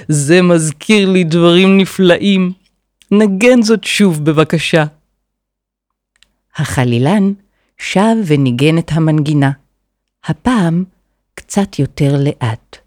זה מזכיר לי דברים נפלאים. נגן זאת שוב בבקשה. החלילן שב וניגן את המנגינה, הפעם קצת יותר לאט.